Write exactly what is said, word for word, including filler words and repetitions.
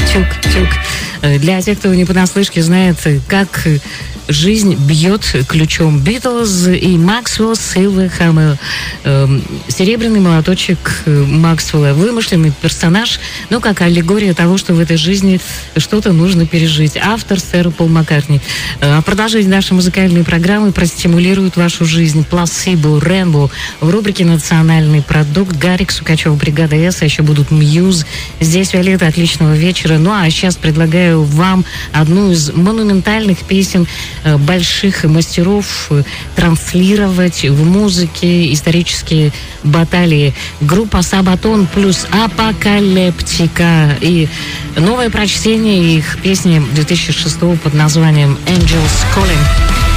Тюк-тюк. Для тех, кто не понаслышке знает, как жизнь бьет ключом. Битлз и Максвелл Силверхэммер. Серебряный молоточек Максвелла. Вымышленный персонаж, но как аллегория того, что в этой жизни что-то нужно пережить. Автор сэр Пол Маккартни. Продолжение нашей музыкальной программы простимулирует вашу жизнь. Пласибо, Рэмбо. В рубрике «Национальный продукт» Гарик Сукачев, бригада С, а еще будут Мьюз. Здесь Виолетта, отличного вечера. Ну а сейчас предлагаю вам одну из монументальных песен больших мастеров транслировать в музыке исторические баталии. Группа Сабатон плюс Апокалиптика. И новое прочтение их песни две тысячи шестого под названием «Angels Calling».